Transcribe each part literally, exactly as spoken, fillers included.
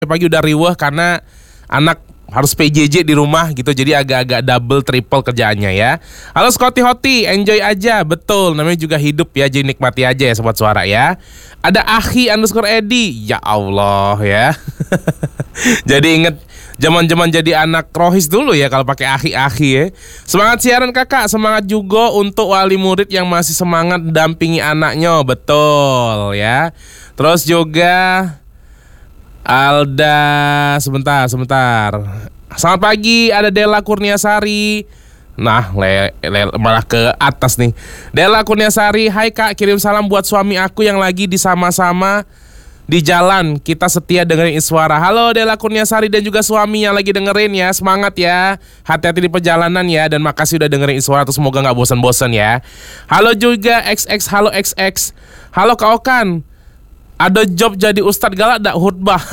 pagi udah riweh karena anak harus P J J di rumah gitu, jadi agak-agak double triple kerjaannya ya. Halo Scotty Hoti, enjoy aja, betul, namanya juga hidup ya, jadi nikmati aja ya Sobat Suara ya. Ada Ahi underscore Edi, ya Allah ya. Jadi inget zaman-zaman jadi anak rohis dulu ya kalau pakai Ahi-Ahi ya. Semangat siaran kakak, semangat juga untuk wali murid yang masih semangat dampingi anaknya, betul ya. Terus juga Alda, sebentar, sebentar. Selamat pagi, ada Della Kurniasari. Nah, le, le, malah ke atas nih. Della Kurniasari, hai kak, kirim salam buat suami aku yang lagi di sama-sama di jalan. Kita setia dengerin Iswara. Halo Della Kurniasari dan juga suami yang lagi dengerin ya. Semangat ya, hati-hati di perjalanan ya. Dan makasih udah dengerin Iswara tuh, semoga gak bosan-bosan ya. Halo juga X X, halo X X. Halo Kak Okan, ada job jadi Ustadz galak dak khutbah.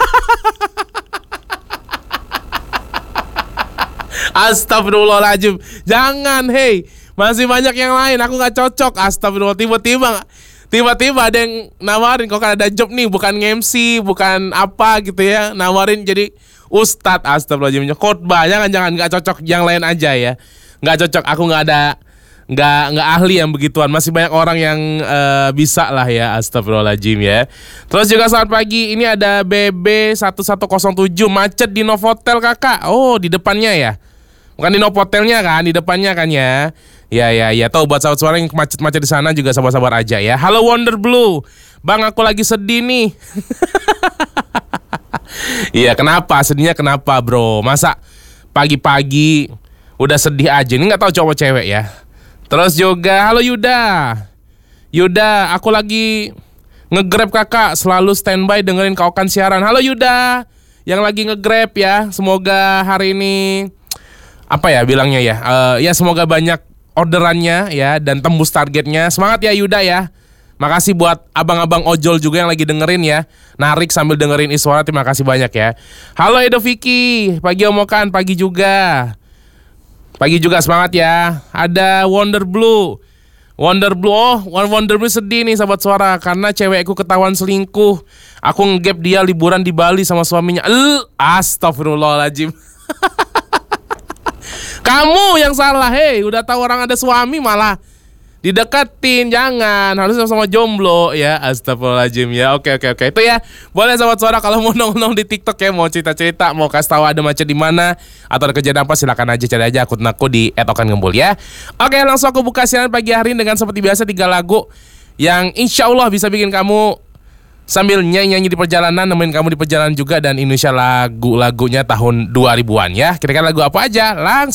Astagfirullahaladzim. Jangan, hey, masih banyak yang lain, aku gak cocok. Astagfirullah, tiba-tiba Tiba-tiba ada yang nawarin, kok kan ada job nih, bukan M C, bukan apa gitu ya, nawarin jadi Ustadz. Astagfirullahaladzim, khutbah. Jangan-jangan, gak cocok, yang lain aja ya. Gak cocok, aku gak ada, Nggak, nggak ahli yang begituan. Masih banyak orang yang uh, bisa lah ya. Astagfirullahaladzim ya. Terus juga selamat pagi. Ini ada B B satu satu nol tujuh. Macet di Novotel kakak. Oh, di depannya ya, bukan di Novotelnya kan, di depannya kan ya. Ya ya ya. Tahu buat sahabat suara yang macet-macet di sana juga sabar-sabar aja ya. Halo Wonder Blue, bang aku lagi sedih nih. Iya, kenapa sedihnya, kenapa bro? Masa pagi-pagi udah sedih aja? Ini nggak tahu cowok cewek ya. Terus juga halo Yuda. Yuda, aku lagi nge-grab kakak, selalu standby dengerin Kak Okan siaran. Halo Yuda, yang lagi nge-grab ya. Semoga hari ini apa ya bilangnya ya, uh, ya semoga banyak orderannya ya dan tembus targetnya. Semangat ya Yuda ya. Makasih buat abang-abang ojol juga yang lagi dengerin ya, narik sambil dengerin Iswara. Terima kasih banyak ya. Halo Edo Vicky, pagi Omokan, pagi juga. Pagi juga, semangat ya. Ada Wonder Blue. Wonder Blue, oh Wonder Blue sedih nih sahabat suara, karena cewekku ketahuan selingkuh. Aku nge-gap dia liburan di Bali sama suaminya. El, astagfirullahaladzim. Kamu yang salah, hei. Udah tahu orang ada suami malah dideketin, jangan, harus sama jomblo ya. Astagfirullahaladzim ya. Oke oke oke. Itu ya. Boleh sahabat suara kalau mau nongol di TikTok ya, mau cerita-cerita, mau kasih tahu ada macet di mana atau ada kejadian apa, silakan aja cari aja akun aku di et okan gembul ya. Oke, langsung aku buka siaran pagi hari ini dengan seperti biasa tiga lagu yang insya Allah bisa bikin kamu sambil nyanyi-nyanyi di perjalanan, nemenin kamu di perjalanan juga, dan Indonesia lagu-lagunya tahun dua ribuan ya. Kira-kira lagu apa aja? Langsung